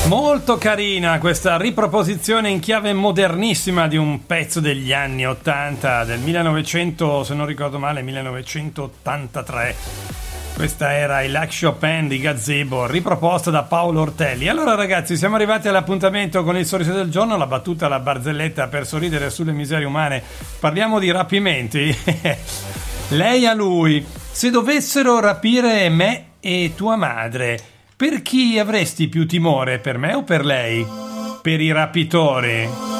Molto carina questa riproposizione in chiave modernissima di un pezzo degli anni 80, del 1900, se non ricordo male, 1983. Questa era il Like Chopin di Gazebo, riproposta da Paolo Ortelli. Allora ragazzi, siamo arrivati all'appuntamento con il sorriso del giorno, la battuta, la barzelletta per sorridere sulle miserie umane. Parliamo di rapimenti. Lei a lui: se dovessero rapire me e tua madre, per chi avresti più timore, per me o per lei? Per i rapitori.